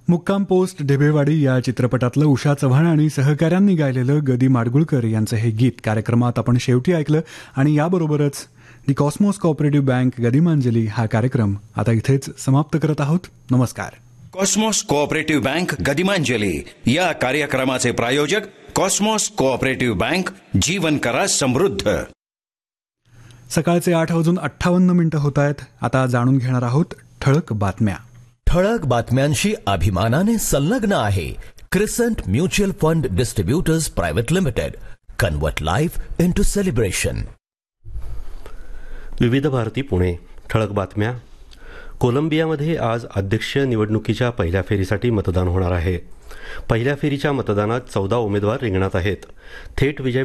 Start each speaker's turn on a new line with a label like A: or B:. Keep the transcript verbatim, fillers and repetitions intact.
A: मुक्काम पोस्ट ढेबेवाडी या चित्रपटातलं उषा चव्हाण आणि सहकाऱ्यांनी गायलेलं गदी माडगुळकर यांचं हे गीत कार्यक्रमात आपण शेवटी ऐकलं. आणि याबरोबरच दी कॉस्मॉस कोऑपरेटिव्ह बँक गदिमांजली हा कार्यक्रम आता इथेच समाप्त करत आहोत. नमस्कार.
B: कॉस्मॉस कोऑपरेटिव्ह बँक गदिमांजली या कार्यक्रमाचे प्रायोजक कॉस्मॉस कोऑपरेटिव्ह बँक, जीवन करा समृद्ध.
A: सकाळचे आठ वाजून अठ्ठावन्न मिनिटं होत आहेत. आता जाणून घेणार आहोत ठळक बातम्या.
C: ठळक बातम्यांशी अभिमानाने संलग्न आहे क्रिसंट mutual fund distributors private limited. Convert life into celebration.
D: विविध भारती पुणे. ठळक बातम्या. कोलंबियामध्ये आज अध्यक्ष निवडणुकीच्या पहिल्या फेरीसाठी मतदान होणार आहे. पहिल्या फेरीच्या मतदानात चौदा उमेदवार रिंगणात आहेत. थेट विजय